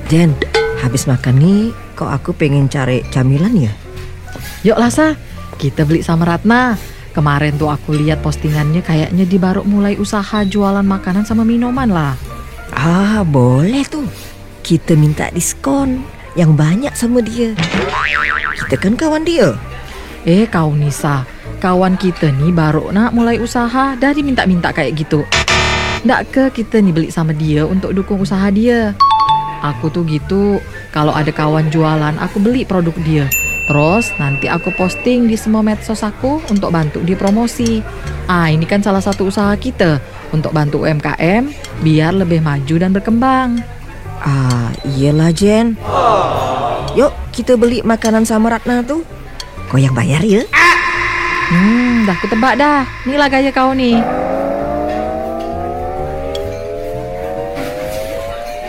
Jen, habis makan nih, kok aku pengen cari camilan ya? Yuk Lasa, kita beli sama Ratna. Kemarin tuh aku lihat postingannya kayaknya dia baru mulai usaha jualan makanan sama minuman lah. Ah, boleh tuh. Kita minta diskon yang banyak sama dia. Kita kan kawan dia. Kau Nisa, kawan kita nih baru nak mulai usaha, dah diminta-minta kayak gitu. Nggak ke kita nih beli sama dia untuk dukung usaha dia. Aku tuh gitu, kalau ada kawan jualan aku beli produk dia. Terus nanti aku posting di semua medsos aku untuk bantu dia promosi. Ini kan salah satu usaha kita untuk bantu UMKM biar lebih maju dan berkembang. Iyalah Jen. Yuk kita beli makanan sama Ratna tuh. Kau yang bayar ya? Dah aku tebak dah. Inilah gaya kau nih.